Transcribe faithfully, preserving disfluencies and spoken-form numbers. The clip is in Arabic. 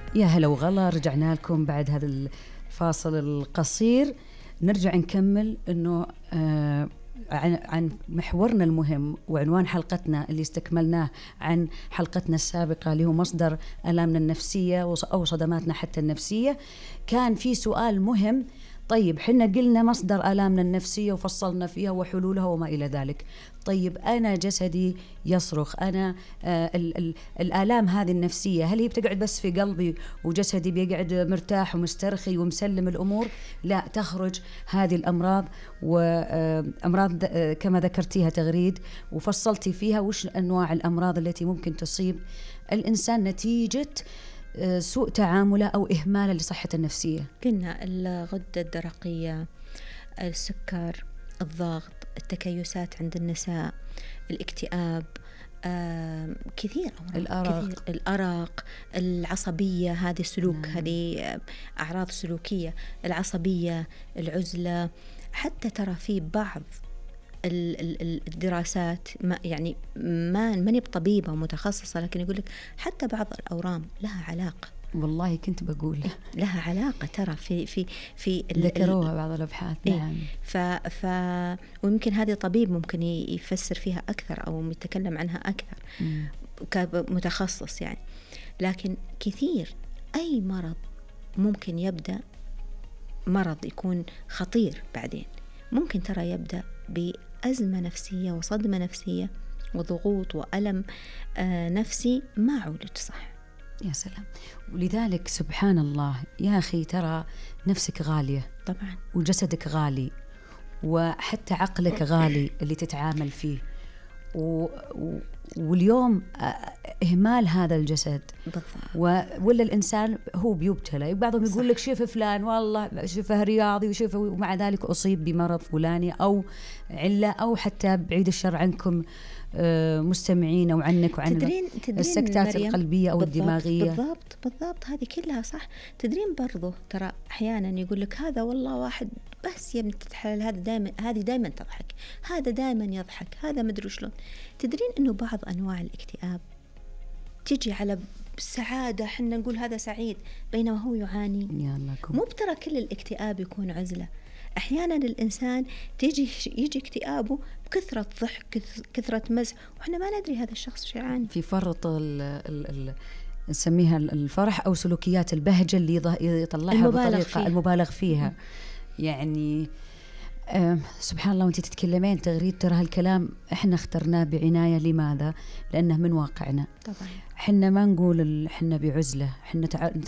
يا هلا وغلا، رجعنا لكم بعد هذا الفاصل القصير. نرجع نكمل إنه آه عن عن محورنا المهم وعنوان حلقتنا اللي استكملناه عن حلقتنا السابقة، اللي هو مصدر آلامنا النفسية أو صدماتنا حتى النفسية. كان في سؤال مهم، طيب حنا قلنا مصدر آلامنا النفسية وفصلنا فيها وحلولها وما إلى ذلك. طيب أنا جسدي يصرخ، أنا آه ال ال الآلام هذه النفسية هل هي بتقعد بس في قلبي وجسدي بيقعد مرتاح ومسترخي ومسلم الأمور؟ لا، تخرج هذه الأمراض وأمراض آه كما ذكرتيها تغريد وفصلتي فيها وش أنواع الأمراض التي ممكن تصيب الإنسان نتيجة سوء تعامله أو إهماله لصحة النفسية. قلنا الغدة الدرقية، السكر، الضغط، التكيسات عند النساء، الاكتئاب، آه كثير الأرق. كثير الأرق، العصبية، هذه سلوك نعم. هذه أعراض سلوكية، العصبية، العزلة. حتى ترى في بعض الدراسات، ما يعني ما ماني بطبيبة متخصصة، لكن يقولك حتى بعض الأورام لها علاقة. والله كنت بقول لها علاقة ترى في في في ذكروها بعض الأبحاث. نعم. ف ف ويمكن هذا طبيب ممكن يفسر فيها أكثر أو يتكلم عنها أكثر م. كمتخصص يعني. لكن كثير أي مرض ممكن يبدأ مرض يكون خطير، بعدين ممكن ترى يبدأ بأزمة نفسية وصدمة نفسية وضغوط وألم آه نفسي ما عولج صح. يا سلام. ولذلك سبحان الله يا أخي، ترى نفسك غالية طبعا، وجسدك غالي، وحتى عقلك غالي اللي تتعامل فيه. و... و... واليوم إهمال هذا الجسد و... ولا الإنسان هو بيبتلى. بعضهم يقول لك شوف فلان والله شوفه رياضي وشوفه، ومع ذلك أصيب بمرض فلاني أو علة، أو حتى بعيد الشر عنكم مستمعين أو عنك وعن تدرين تدرين السكتات القلبية أو بالضبط الدماغية. بالضبط بالضبط هذه كلها صح. تدرين برضو ترى أحيانا يقول لك هذا والله واحد بس يا بنت تتحلل، هذا دائما، هذه دائما تضحك، هذا دائما يضحك، هذا مدري شلون. تدرين إنه بعض أنواع الاكتئاب تيجي على سعادة، حنا نقول هذا سعيد بينما هو يعاني. مو بترى كل الاكتئاب يكون عزلة. أحيانا الإنسان تيجي يجي اكتئابه بكثرة ضحك، كثرة مزح، وإحنا ما ندري هذا الشخص شو يعاني. في فرط ال ال نسميها الفرح أو سلوكيات البهجة اللي يطلعها بطريقة فيها. المبالغ فيها. يعني آه سبحان الله. وانت تتكلمين تغريد، ترى هالكلام احنا اخترناه بعناية. لماذا؟ لأنه من واقعنا. طبعا. احنا ما نقول احنا بعزلة، احنا